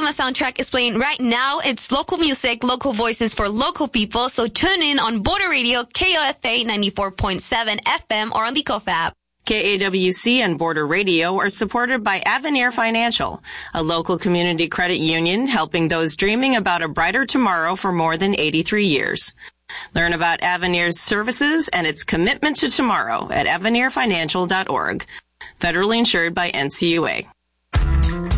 Cinema Soundtrack is playing right now. It's local music, local voices for local people. So tune in on Border Radio, KOFA 94.7 FM or on the KOFA app. KAWC and Border Radio are supported by Avenir Financial, a local community credit union helping those dreaming about a brighter tomorrow for more than 83 years. Learn about Avenir's services and its commitment to tomorrow at avenirfinancial.org. Federally insured by NCUA.